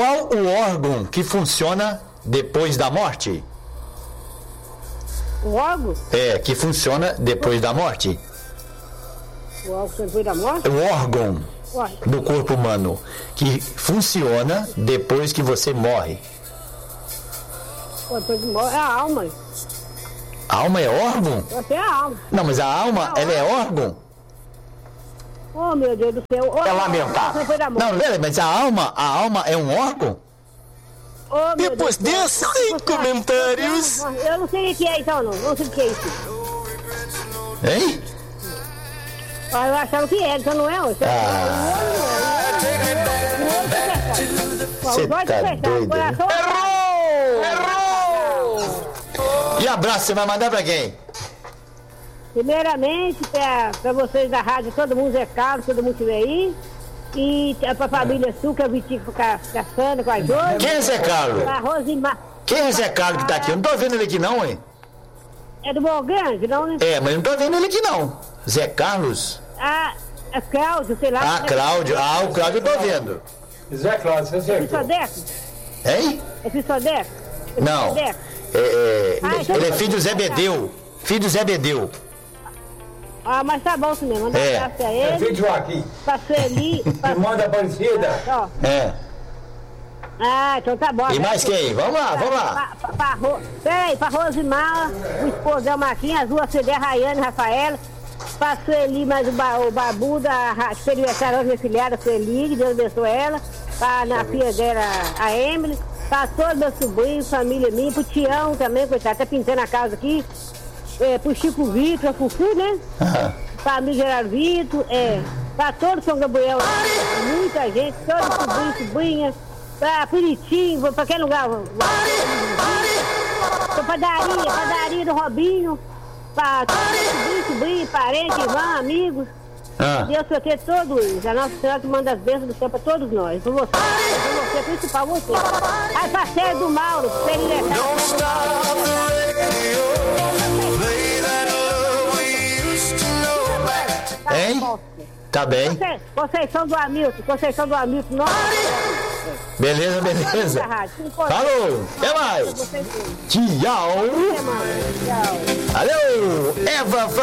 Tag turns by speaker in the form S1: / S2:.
S1: Qual o órgão que funciona depois da morte?
S2: O órgão?
S1: Que funciona depois da morte.
S2: O órgão depois da morte?
S1: O órgão do corpo humano que funciona depois que você morre.
S2: Depois de morre, é a alma.
S1: A alma é órgão?
S2: Você é a alma.
S1: Não, mas a alma, ela é órgão?
S2: Oh, meu Deus do céu.
S1: É lamentável. Não, mas a alma é um órgão?
S2: Oh,
S3: Depois desses comentários...
S2: Eu não sei o que é então, não sei o que é isso.
S1: Hein?
S2: Eu achava que era, então não é hoje.
S1: Você tá doido, né?
S3: Errou!
S1: E abraço, você vai mandar pra quem?
S2: Primeiramente, pra vocês da rádio, todo mundo é caro, todo mundo estiver aí. E pra família Sul, que é o Vitinho com a Sandra, com a Josi.
S1: Quem é Zé Carlos?
S2: A Rosimar.
S1: Quem é Zé Carlos que tá aqui? Eu não tô vendo ele aqui não, hein?
S2: É do Morro Grande, não, né?
S1: Mas eu não tô vendo ele aqui não. Zé Carlos?
S2: É Cláudio, sei lá.
S1: Cláudio. O Cláudio eu tô vendo.
S4: Zé Cláudio, você acertou.
S2: Fissodeco?
S1: Hein?
S2: É Fissodeco?
S1: Não. Ele é filho do Zé Bedeu. Filho do Zé Bedeu.
S2: Mas tá bom, mesmo. Manda um abraço a ele.
S4: É filho de Joaquim.
S2: Pra Sueli.
S4: Irmã da Aparecida.
S2: Então tá bom.
S1: E mais quem? Vamos lá.
S2: Peraí, pra Rosimar, o esposo é o Marquinhos, as duas CD, a Rayane e Rafaela. Pra Sueli, mais o Babu da aniversário hoje, minha filhada, Sueli, que Deus abençoe ela. Pra na filha dela, a Emily. Pra todos meus sobrinhos, família minha, pro Tião também, coitado, tá pintando a casa aqui. Pro Chico Vitor, a Fufu, né? Pra amigo Gerardo Vitor, pra todo São Gabriel, muita gente, todos sobrinha, pra Puritinho, pra aquele lugar, pra padaria do Robinho, pra todos sobrinho, parente, irmão, amigos. Deus proteja todos eles. A Nossa Senhora que manda as bênçãos do céu pra todos nós. Por você, principal você. Aí pra Sérgio do Mauro, feliz
S1: Hein? Tá bem.
S2: Conceição do Hamilton, nossa.
S1: Beleza. Falou, até mais. Tchau.
S2: Tchau.
S1: Valeu, Eva.